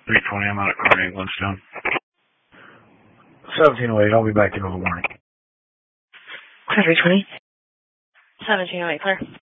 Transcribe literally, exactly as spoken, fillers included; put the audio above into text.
three twenty, I'm out at Carnegie Glenstone. seventeen oh eight, I'll be back in the morning. three twenty. seventeen oh eight, clear.